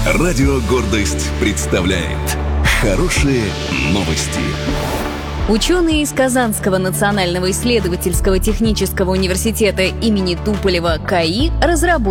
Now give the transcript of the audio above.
Радио «Гордость» представляет хорошие новости. Ученые из Казанского национального исследовательского технического университета имени Туполева КАИ разработали